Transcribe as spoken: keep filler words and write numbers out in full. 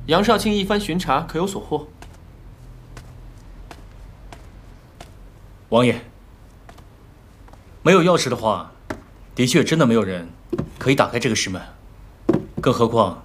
杨少卿一番巡查，可有所获？ 王爷，没有钥匙的话，的确真的没有人可以打开这个石门。更何况，